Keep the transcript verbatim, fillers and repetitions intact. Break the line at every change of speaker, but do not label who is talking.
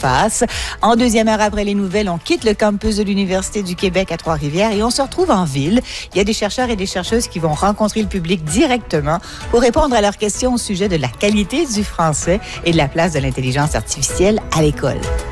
face. En deuxième heure après les nouvelles, on quitte le campus de l'Université du Québec à Trois-Rivières et on se retrouve en ville. Il y a des chercheurs et des chercheuses qui vont rencontrer le public directement pour répondre à leurs questions au sujet de la qualité du français et de la place de l'intelligence artificielle à l'école.